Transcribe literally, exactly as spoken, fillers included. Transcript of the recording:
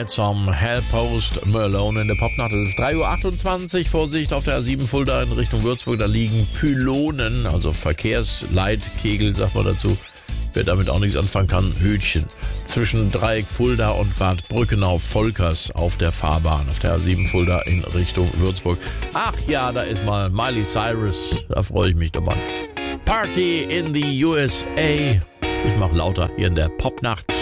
Some Help Post Malone in der Popnacht. Es ist drei Uhr achtundzwanzig. Vorsicht auf der A sieben Fulda in Richtung Würzburg. Da liegen Pylonen, also Verkehrsleitkegel, sagt man dazu. Wer damit auch nichts anfangen kann, Hütchen. Zwischen Dreieck Fulda und Bad Brückenau-Volkers auf der Fahrbahn, auf der A sieben Fulda in Richtung Würzburg. Ach ja, da ist mal Miley Cyrus. Da freue ich mich doch mal. Party in the U S A. Ich mache lauter hier in der Popnacht.